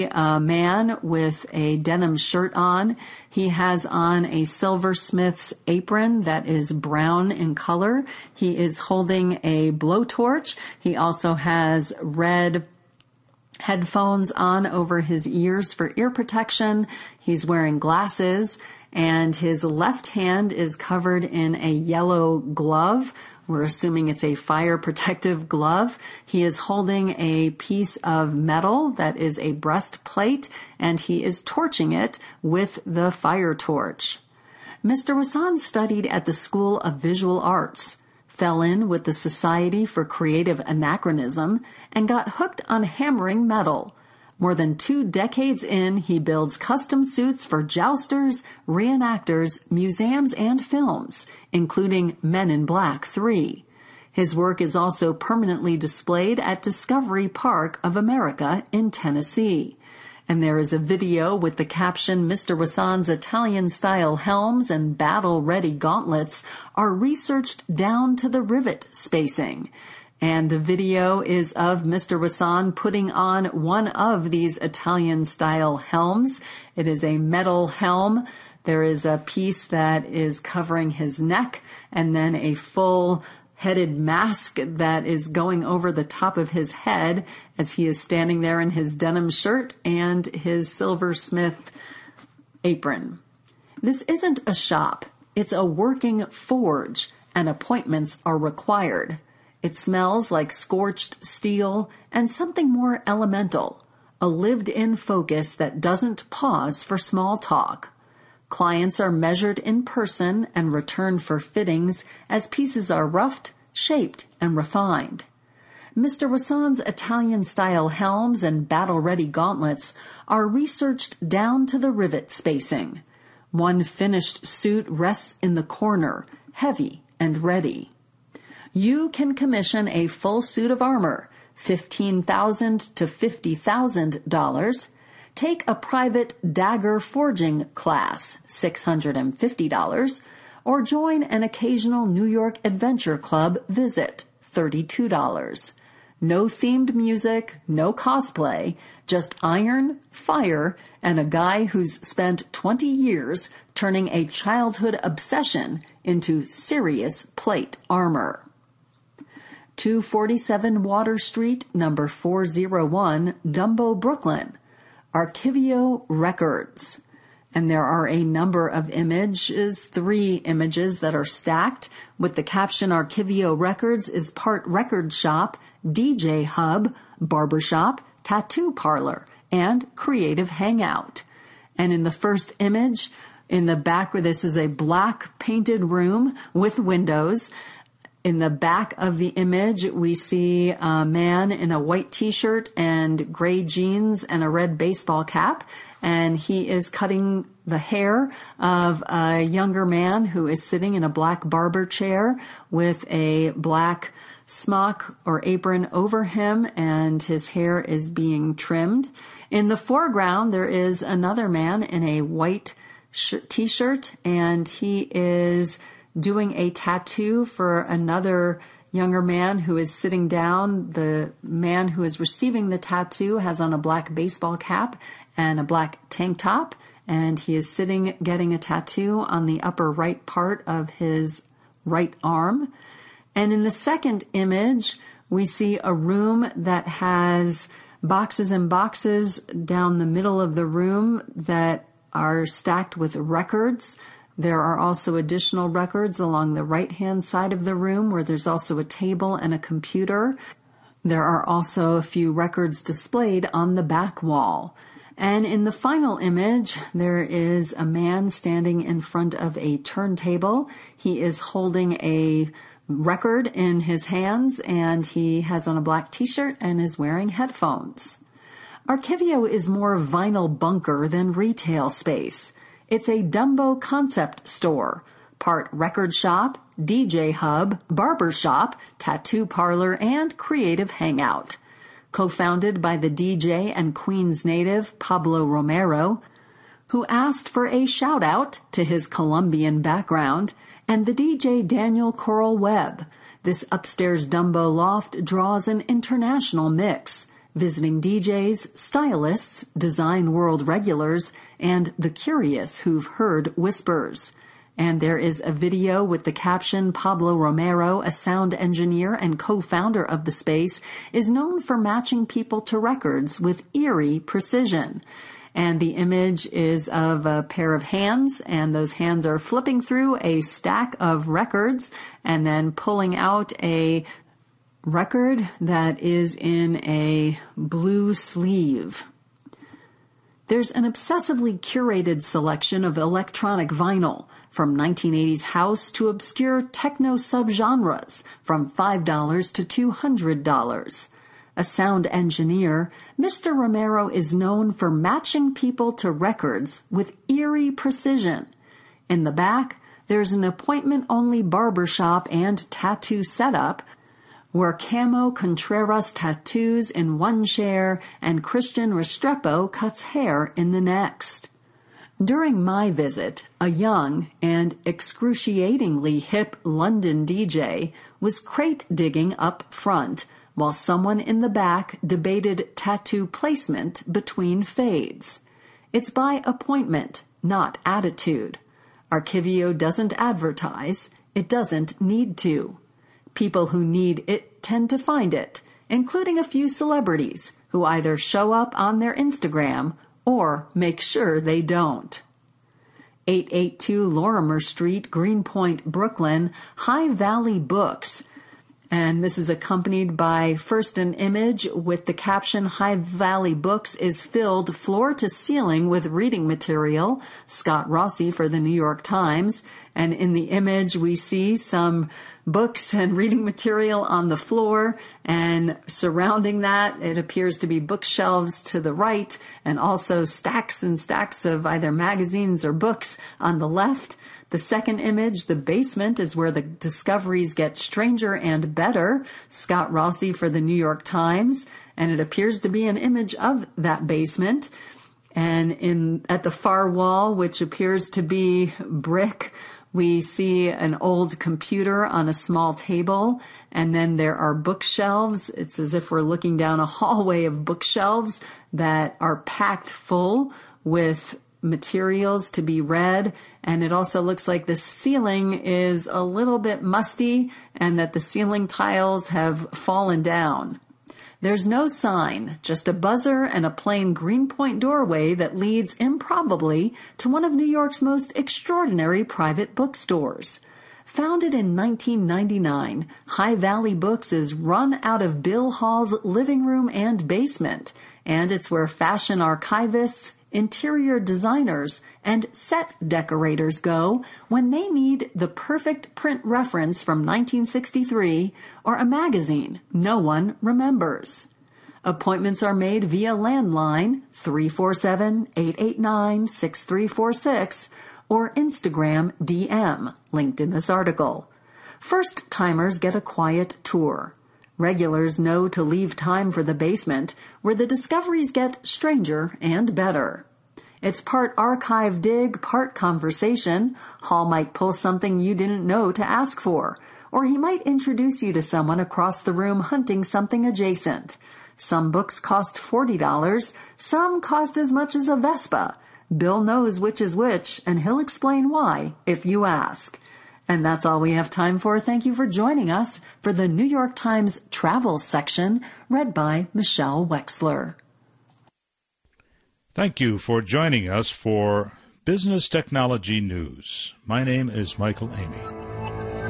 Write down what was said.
A man with a denim shirt on. He has on a silversmith's apron that is brown in color. He is holding a blowtorch. He also has red headphones on over his ears for ear protection. He's wearing glasses, and his left hand is covered in a yellow glove. We're assuming it's a fire protective glove. He is holding a piece of metal that is a breastplate, and he is torching it with the fire torch. Mr. Wasson studied at the School of Visual Arts, fell in with the Society for Creative Anachronism, and got hooked on hammering metal. More than 2 decades in, he builds custom suits for jousters, reenactors, museums, and films, including Men in Black 3. His work is also permanently displayed at Discovery Park of America in Tennessee. And there is a video with the caption, "Mr. Wasson's Italian-style helms and battle-ready gauntlets are researched down to the rivet spacing." And the video is of Mr. Wasson putting on one of these Italian-style helms. It is a metal helm. There is a piece that is covering his neck, and then a full-headed mask that is going over the top of his head as he is standing there in his denim shirt and his silversmith apron. This isn't a shop. It's a working forge, and appointments are required. It smells like scorched steel and something more elemental, a lived-in focus that doesn't pause for small talk. Clients are measured in person and return for fittings as pieces are roughed, shaped, and refined. Mr. Wasson's Italian-style helms and battle-ready gauntlets are researched down to the rivet spacing. One finished suit rests in the corner, heavy and ready. You can commission a full suit of armor, $15,000 to $50,000. Take a private dagger forging class, $650. Or join an occasional New York Adventure Club visit, $32. No themed music, no cosplay, just iron, fire, and a guy who's spent 20 years turning a childhood obsession into serious plate armor. 247 Water Street, number 401, Dumbo, Brooklyn. Archivio Records. And there are a number of images, 3 images that are stacked with the caption Archivio Records is part record shop, DJ hub, barbershop, tattoo parlor, and creative hangout. And in the first image, in the back where this is a black painted room with windows, in the back of the image, we see a man in a white t-shirt and gray jeans and a red baseball cap, and he is cutting the hair of a younger man who is sitting in a black barber chair with a black smock or apron over him, and his hair is being trimmed. In the foreground, there is another man in a white t-shirt, and he is doing a tattoo for another younger man who is sitting down. The man who is receiving the tattoo has on a black baseball cap and a black tank top, and he is sitting getting a tattoo on the upper right part of his right arm. And in the second image, we see a room that has boxes and boxes down the middle of the room that are stacked with records. There are also additional records along the right-hand side of the room where there's also a table and a computer. There are also a few records displayed on the back wall. And in the final image, there is a man standing in front of a turntable. He is holding a record in his hands, and he has on a black t-shirt and is wearing headphones. Archivio is more vinyl bunker than retail space. It's a Dumbo concept store, part record shop, DJ hub, barber shop, tattoo parlor, and creative hangout. Co-founded by the DJ and Queens native Pablo Romero, who asked for a shout-out to his Colombian background, and the DJ Daniel Coral Webb. This upstairs Dumbo loft draws an international mix. visiting DJs, stylists, design world regulars, and the curious who've heard whispers. And there is a video with the caption, Pablo Romero, a sound engineer and co-founder of the space, is known for matching people to records with eerie precision. And the image is of a pair of hands, and those hands are flipping through a stack of records and then pulling out a record that is in a blue sleeve. There's an obsessively curated selection of electronic vinyl, from 1980s house to obscure techno subgenres, from $5 to $200. A sound engineer, Mr. Romero is known for matching people to records with eerie precision. In the back, there's an appointment-only barbershop and tattoo setup where Camo Contreras tattoos in one chair and Christian Restrepo cuts hair in the next. During my visit, a young and excruciatingly hip London DJ was crate digging up front, while someone in the back debated tattoo placement between fades. It's by appointment, not attitude. Archivio doesn't advertise. It doesn't need to. People who need it tend to find it, including a few celebrities who either show up on their Instagram or make sure they don't. 882 Lorimer Street, Greenpoint, Brooklyn, High Valley Books. And this is accompanied by first an image with the caption, High Valley Books is filled floor to ceiling with reading material, Scott Rossi for the New York Times. And in the image, we see some books and reading material on the floor, and surrounding that, it appears to be bookshelves to the right, and also stacks and stacks of either magazines or books on the left. The second image, the basement, is where the discoveries get stranger and better, Scott Rossi for the New York Times, and it appears to be an image of that basement. And at the far wall, which appears to be brick, we see an old computer on a small table, and then there are bookshelves. It's as if we're looking down a hallway of bookshelves that are packed full with materials to be read, and it also looks like the ceiling is a little bit musty and that the ceiling tiles have fallen down. There's no sign, just a buzzer and a plain Greenpoint doorway that leads improbably to one of New York's most extraordinary private bookstores. Founded in 1999, High Valley Books is run out of Bill Hall's living room and basement, and it's where fashion archivists, interior designers, and set decorators go when they need the perfect print reference from 1963 or a magazine no one remembers. Appointments are made via landline 347-889-6346 or Instagram DM, linked in this article. First-timers get a quiet tour. Regulars know to leave time for the basement, where the discoveries get stranger and better. It's part archive dig, part conversation. Hall might pull something you didn't know to ask for, or he might introduce you to someone across the room hunting something adjacent. Some books cost $40, some cost as much as a Vespa. Bill knows which is which, and he'll explain why if you ask. And that's all we have time for. Thank you for joining us for the New York Times Travel section, read by Michelle Wexler. Thank you for joining us for Business Technology News. My name is Michael Amey.